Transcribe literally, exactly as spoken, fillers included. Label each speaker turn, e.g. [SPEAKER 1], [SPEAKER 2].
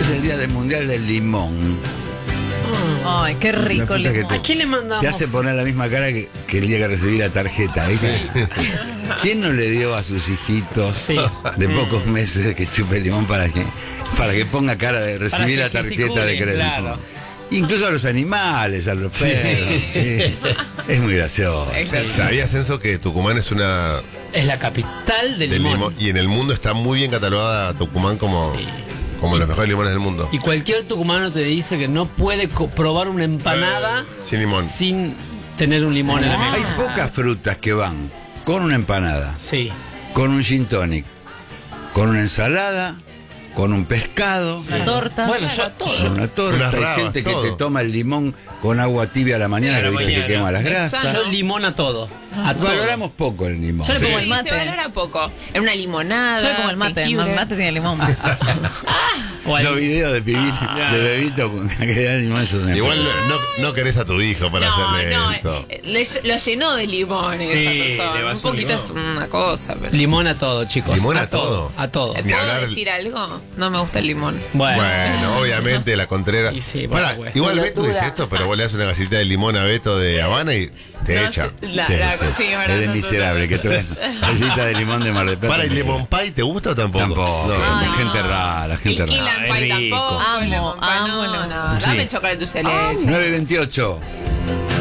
[SPEAKER 1] el día del mundial del limón.
[SPEAKER 2] Ay, qué rico
[SPEAKER 1] Una fruta
[SPEAKER 2] limón.
[SPEAKER 1] que
[SPEAKER 3] ¿A quién le mandamos?
[SPEAKER 1] Te hace poner la misma cara que, que el día que recibí la tarjeta. ¿Viste? ¿Quién no le dio a sus hijitos
[SPEAKER 3] Sí.
[SPEAKER 1] de pocos meses que chupe limón para que, para que ponga cara de recibir
[SPEAKER 3] que
[SPEAKER 1] la tarjeta de
[SPEAKER 3] gesticulen,
[SPEAKER 1] crédito?
[SPEAKER 3] claro.
[SPEAKER 1] Incluso a los animales, a los perros. Sí. Es muy gracioso.
[SPEAKER 4] ¿Sabías, Enzo, que Tucumán es una
[SPEAKER 3] Es la capital del
[SPEAKER 4] del
[SPEAKER 3] limón.
[SPEAKER 4] limón? Y en el mundo está muy bien catalogada Tucumán como,
[SPEAKER 3] Sí.
[SPEAKER 4] como los mejores limones del mundo.
[SPEAKER 3] Y cualquier tucumano te dice que no puede co- probar una empanada
[SPEAKER 4] Sin limón.
[SPEAKER 3] sin tener un limón en la mesa.
[SPEAKER 1] Hay pocas frutas que van con una empanada,
[SPEAKER 3] Sí.
[SPEAKER 1] con un gin tonic, con una ensalada, con un pescado,
[SPEAKER 2] La torta.
[SPEAKER 3] Bueno, yo
[SPEAKER 2] Claro, todo.
[SPEAKER 1] con una torta.
[SPEAKER 4] Unas
[SPEAKER 1] Hay
[SPEAKER 4] rabas,
[SPEAKER 1] gente que
[SPEAKER 4] todo.
[SPEAKER 1] te toma el limón con agua tibia a la mañana,
[SPEAKER 5] Sí, a
[SPEAKER 1] que
[SPEAKER 5] la
[SPEAKER 1] dice
[SPEAKER 5] mañana.
[SPEAKER 1] que quema las
[SPEAKER 5] Es
[SPEAKER 1] grasas.
[SPEAKER 5] sano.
[SPEAKER 3] Yo limón a todo. A todo.
[SPEAKER 1] Valoramos poco el limón.
[SPEAKER 2] Yo le
[SPEAKER 4] Sí.
[SPEAKER 2] pongo el
[SPEAKER 5] Sí,
[SPEAKER 2] mate.
[SPEAKER 5] se valora poco. En una limonada.
[SPEAKER 2] Yo le pongo el mate.
[SPEAKER 5] jengibre.
[SPEAKER 2] El mate tiene limón.
[SPEAKER 3] O al-
[SPEAKER 1] Los videos de pibito,
[SPEAKER 5] Ah,
[SPEAKER 1] de bebito con que le dan limón son una
[SPEAKER 4] Igual no, no querés a tu hijo para
[SPEAKER 5] No,
[SPEAKER 4] hacerle
[SPEAKER 5] no,
[SPEAKER 4] eso.
[SPEAKER 5] eh, le- lo llenó de limones esa esa persona. persona. Un Un poquito
[SPEAKER 3] limón.
[SPEAKER 5] es una cosa, pero.
[SPEAKER 3] Limón a todo, chicos.
[SPEAKER 4] ¿Limón a todo?
[SPEAKER 3] A todo.
[SPEAKER 5] ¿Te
[SPEAKER 4] Ni
[SPEAKER 5] puedo
[SPEAKER 4] hablar-
[SPEAKER 5] decir algo? No me gusta el limón.
[SPEAKER 3] Bueno.
[SPEAKER 4] Bueno, obviamente la Contreras.
[SPEAKER 3] Y sí, por
[SPEAKER 4] Pará,
[SPEAKER 3] supuesto.
[SPEAKER 4] igual Beto
[SPEAKER 5] Pelotuda.
[SPEAKER 4] dice esto, pero vos le das una galletita de limón a Beto de Habana y te
[SPEAKER 5] No
[SPEAKER 4] echa.
[SPEAKER 5] sé, la-
[SPEAKER 1] Sí,
[SPEAKER 5] la-
[SPEAKER 1] sí.
[SPEAKER 5] sí, bueno,
[SPEAKER 1] Es de
[SPEAKER 5] no, no,
[SPEAKER 1] miserable
[SPEAKER 5] no.
[SPEAKER 1] que traen galleta de limón de Mar del Plata.
[SPEAKER 4] Para, ¿y lemon pie te gusta o tampoco?
[SPEAKER 1] Tampoco.
[SPEAKER 4] No.
[SPEAKER 1] No, gente rara, gente
[SPEAKER 5] El Key
[SPEAKER 1] rara.
[SPEAKER 5] Lime Pie
[SPEAKER 3] es rico.
[SPEAKER 5] tampoco.
[SPEAKER 2] Amo,
[SPEAKER 5] lemon pie,
[SPEAKER 2] amo,
[SPEAKER 5] no, no,
[SPEAKER 2] no.
[SPEAKER 5] no. Dame
[SPEAKER 3] Sí.
[SPEAKER 5] chocolate dulce de leche.
[SPEAKER 1] nueve veintiocho.